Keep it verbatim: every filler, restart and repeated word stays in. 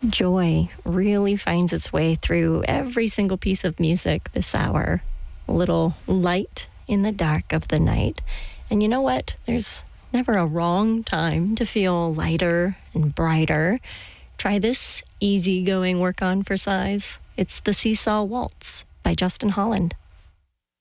Joy really finds its way through every single piece of music this hour. A little light in the dark of the night. And you know what? There's never a wrong time to feel lighter and brighter. Try this easygoing work on for size. It's the Seesaw Waltz by Justin Holland.